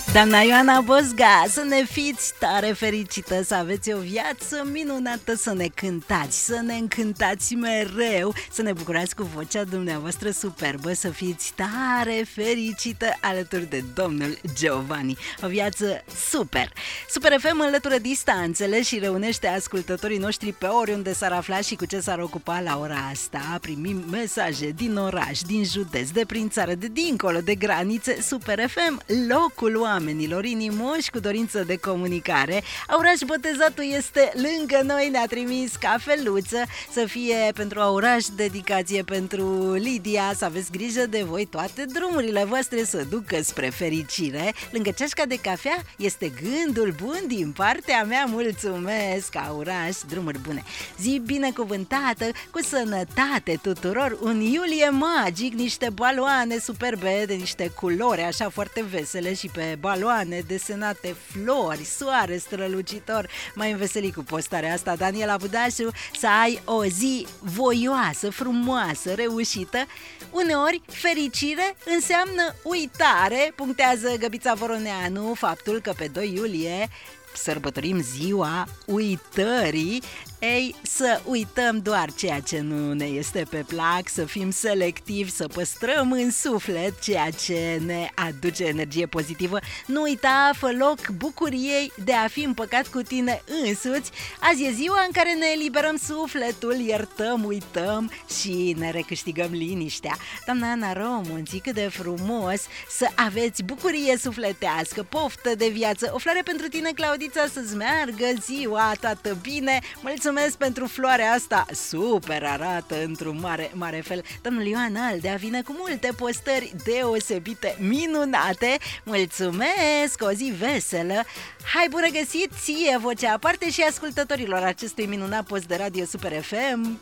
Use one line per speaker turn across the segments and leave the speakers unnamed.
Doamna Ioana Bosga, să ne fiți tare fericită, să aveți o viață minunată, să ne cântați, să ne încântați mereu, să ne bucurați cu vocea dumneavoastră superbă, să fiți tare fericită alături de domnul Giovanni. O viață super! Super FM înlătură distanțele și reunește ascultătorii noștri pe oriunde s-ar afla și cu ce s-ar ocupa la ora asta. Primim mesaje din oraș, din județ, de prin țară, de dincolo de granițe. Super FM, locul oamenilor inimoși cu dorință de comunicare. Auraș Botezatul este lângă noi, ne-a trimis cafeluță, să fie pentru Auraș, dedicație pentru Lidia, să aveți grijă de voi, toate drumurile voastre să ducă spre fericire. Lângă ceașca de cafea este gândul bun din partea mea, mulțumesc Auraș, drumuri bune. Zi binecuvântată, cu sănătate tuturor, un iulie magic, niște baloane superbe de niște culori așa foarte vesele și pe baloane desenate flori, soare strălucitor. M-ai înveselit cu postarea asta, Daniela Budașu, să ai o zi voioasă, frumoasă, reușită. Uneori, fericire înseamnă uitare, punctează Găbița Voroneanu faptul că pe 2 iulie sărbătorim ziua uitării. Ei, să uităm doar ceea ce nu ne este pe plac, să fim selectivi, să păstrăm în suflet ceea ce ne aduce energie pozitivă. Nu uita, fă loc bucuriei de a fi împăcat cu tine însuți. Azi e ziua în care ne eliberăm sufletul, iertăm, uităm și ne recâștigăm liniștea. Doamna Ana Romunții, cât de frumos să aveți bucurie sufletească, poftă de viață. O floare pentru tine, Claudița, să-ți meargă ziua, toată bine. Mulțumesc pentru floarea asta, super arată într-un mare fel. Domnul Ioan Aldea vine cu multe postări deosebite, minunate. Mulțumesc, o zi veselă. Hai, bun regăsit ție, vocea aparte și ascultătorilor acestui minunat post de radio Super FM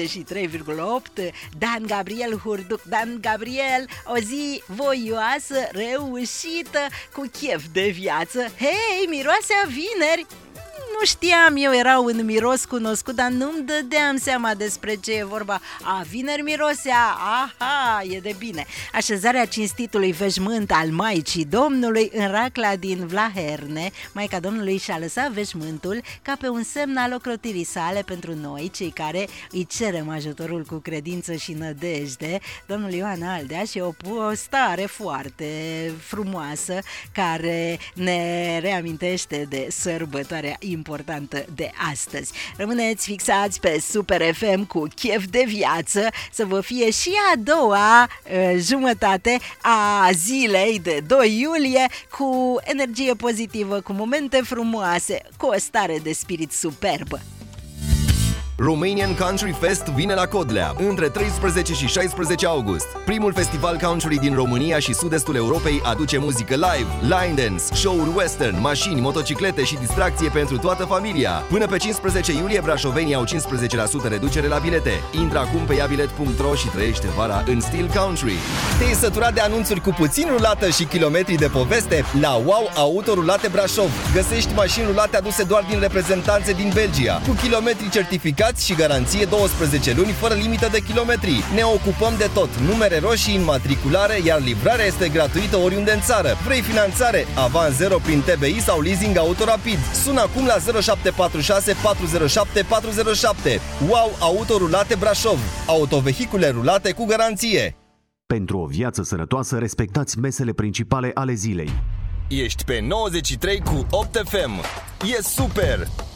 93,8. Dan Gabriel Hurduc. Dan Gabriel, o zi voioasă, reușită, cu chef de viață. Hei, miroase a vineri! Nu știam, eu era un miros cunoscut, dar nu-mi dădeam seama despre ce e vorba. Vineri mirosea, aha, e de bine. Așezarea cinstitului veșmânt al Maicii Domnului în racla din Vlaherne. Maica Domnului și-a lăsat veșmântul ca pe un semn al ocrotirii sale pentru noi, cei care îi cerem ajutorul cu credință și nădejde. Domnul Ioan Aldea și o postare foarte frumoasă care ne reamintește de sărbătoarea importantă de astăzi. Rămâneți fixați pe Super FM cu chef de viață, să vă fie și a doua jumătate a zilei de 2 iulie cu energie pozitivă, cu momente frumoase, cu o stare de spirit superbă.
Romanian Country Fest vine la Codlea între 13 și 16 august. Primul festival country din România și sud-estul Europei aduce muzică live, line dance, show-uri western, mașini, motociclete și distracție pentru toată familia. Până pe 15 iulie brașovenii au 15% reducere la bilete. Intră acum pe iabilet.ro și trăiește vara în stil country.
Te-ai săturat de anunțuri cu puțin rulată și kilometri de poveste? La Wow Auto Rulate Brașov găsești mașini rulate aduse doar din reprezentanțe din Belgia, cu kilometri certificați și garanție 12 luni fără limită de kilometri. Ne ocupăm de tot, numere roșii, înmatriculare, iar livrarea este gratuită oriunde în țară. Vrei finanțare? Avans 0 prin TBI sau leasing auto rapid. Sună acum la 0746 407 407. Wow Auto Rulate Brașov. Autovehicule rulate cu garanție.
Pentru o viață sănătoasă, respectați mesele principale ale zilei.
Ești pe 93 cu 8 FM. E super!